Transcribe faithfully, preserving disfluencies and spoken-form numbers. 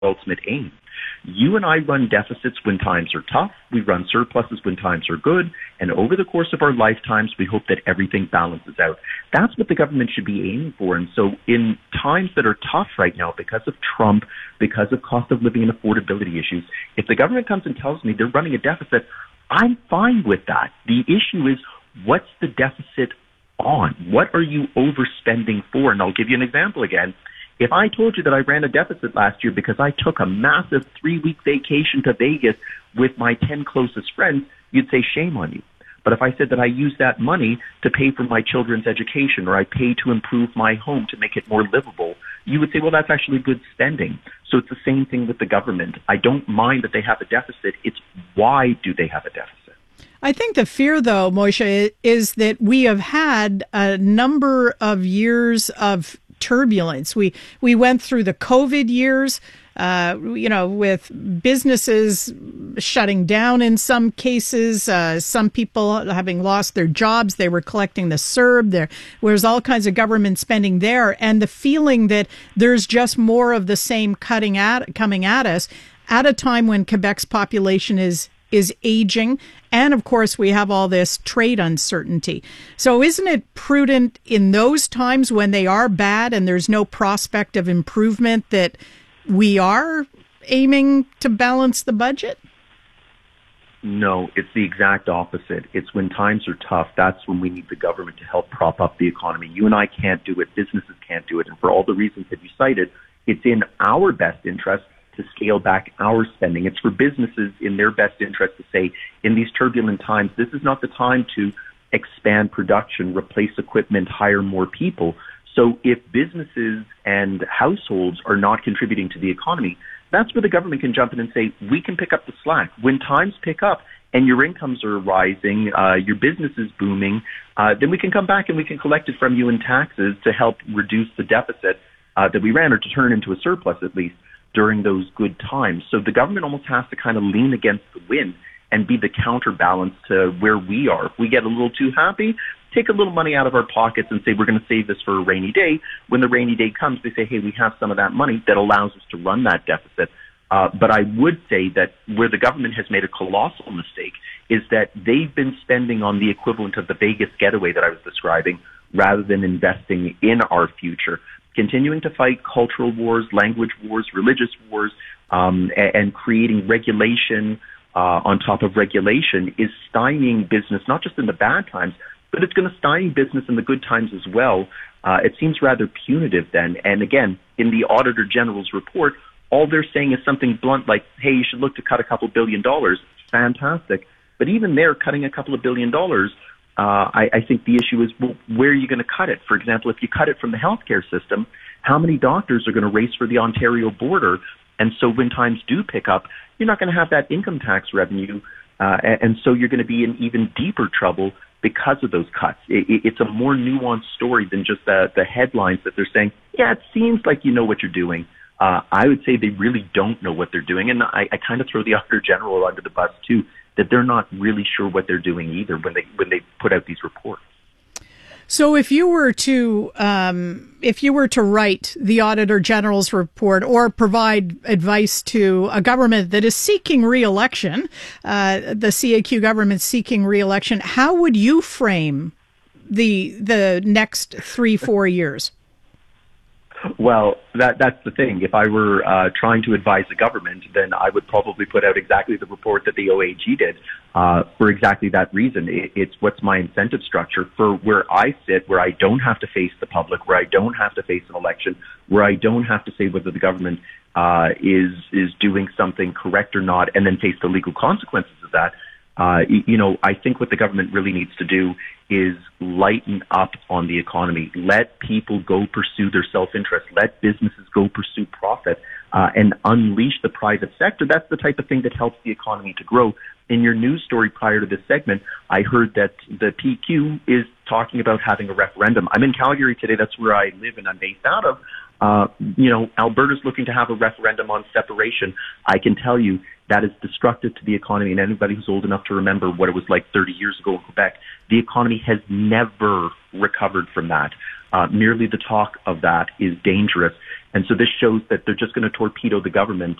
ultimate aim. You and I run deficits when times are tough. We run surpluses when times are good. And over the course of our lifetimes, we hope that everything balances out. That's what the government should be aiming for. And so in times that are tough right now because of Trump, because of cost of living and affordability issues, if the government comes and tells me they're running a deficit, I'm fine with that. The issue is, what's the deficit on? What are you overspending for? And I'll give you an example again. If I told you that I ran a deficit last year because I took a massive three-week vacation to Vegas with my ten closest friends, you'd say shame on you. But if I said that I used that money to pay for my children's education, or I pay to improve my home to make it more livable, you would say, well, that's actually good spending. So it's the same thing with the government. I don't mind that they have a deficit. It's why do they have a deficit? I think the fear, though, Moshe, is that we have had a number of years of turbulence. We we went through the COVID years, uh, you know, with businesses shutting down in some cases, uh, some people having lost their jobs. They were collecting the C E R B. There was all kinds of government spending there, and the feeling that there's just more of the same cutting at coming at us at a time when Quebec's population is is aging. And of course, we have all this trade uncertainty. So isn't it prudent in those times when they are bad and there's no prospect of improvement that we are aiming to balance the budget? No, it's the exact opposite. It's when times are tough, that's when we need the government to help prop up the economy. You and I can't do it. Businesses can't do it. And for all the reasons that you cited, it's in our best interest to scale back our spending. It's for businesses in their best interest to say, in these turbulent times, this is not the time to expand production, replace equipment, hire more people. So if businesses and households are not contributing to the economy, that's where the government can jump in and say, we can pick up the slack. When times pick up and your incomes are rising, uh, your business is booming, uh, then we can come back and we can collect it from you in taxes to help reduce the deficit uh, that we ran, or to turn into a surplus at least, during those good times. So the government almost has to kind of lean against the wind and be the counterbalance to where we are. If we get a little too happy, take a little money out of our pockets and say, we're going to save this for a rainy day. When the rainy day comes, they say, hey, we have some of that money that allows us to run that deficit. Uh, but I would say that where the government has made a colossal mistake is that they've been spending on the equivalent of the Vegas getaway that I was describing, rather than investing in our future. Continuing to fight cultural wars, language wars, religious wars, um, and, and creating regulation uh, on top of regulation is stymieing business, not just in the bad times, but it's going to stymie business in the good times as well. Uh, it seems rather punitive then. And again, in the Auditor General's report, all they're saying is something blunt like, hey, you should look to cut a couple billion dollars. Fantastic. But even there, cutting a couple of billion dollars, Uh, I, I think the issue is, well, where are you going to cut it? For example, if you cut it from the healthcare system, how many doctors are going to race for the Ontario border? And so when times do pick up, you're not going to have that income tax revenue. Uh, and, and so you're going to be in even deeper trouble because of those cuts. It, it, it's a more nuanced story than just the, the headlines that they're saying, yeah, it seems like you know what you're doing. Uh, I would say they really don't know what they're doing. And I, I kind of throw the Auditor General under the bus too, that they're not really sure what they're doing either when they when they put out these reports. So if you were to um, if you were to write the Auditor General's report or provide advice to a government that is seeking re-election, uh, the C A Q government seeking re-election, how would you frame the the next three, four years? Well, that that's the thing. If I were uh, trying to advise the government, then I would probably put out exactly the report that the O A G did uh, for exactly that reason. It, it's what's my incentive structure for where I sit, where I don't have to face the public, where I don't have to face an election, where I don't have to say whether the government uh, is is doing something correct or not, and then face the legal consequences of that. Uh, you know, I think what the government really needs to do is lighten up on the economy. Let people go pursue their self-interest. Let businesses go pursue profit uh, and unleash the private sector. That's the type of thing that helps the economy to grow. In your news story prior to this segment, I heard that the P Q is talking about having a referendum. I'm in Calgary today. That's where I live and I'm based out of. Uh, you know, Alberta's looking to have a referendum on separation. I can tell you that is destructive to the economy, and anybody who's old enough to remember what it was like thirty years ago in Quebec, the economy has never recovered from that. Uh, merely the talk of that is dangerous. And so this shows that they're just going to torpedo the government